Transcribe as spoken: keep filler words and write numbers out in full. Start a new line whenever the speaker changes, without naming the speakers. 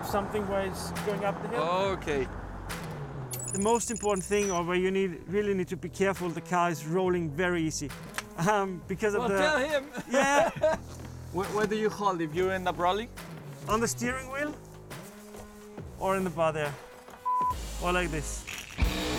something where it's going up the hill.
Okay.
The most important thing, or where you need really need to be careful, the car is rolling very easy. Um, because of
Well,
the...
tell him.
Yeah.
where, where do you hold if you end up rolling?
On the steering wheel or in the bar there, or like this.